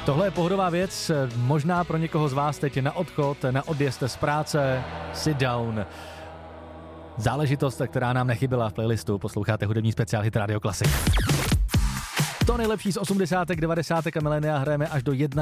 Tohle je pohodová věc, možná pro někoho z vás teď na odchod, na odjezd z práce, sit down. Záležitost, která nám nechyběla v playlistu, posloucháte hudební speciál Hit Radio Classic. To nejlepší z 80. 90. a milénia hrajeme až do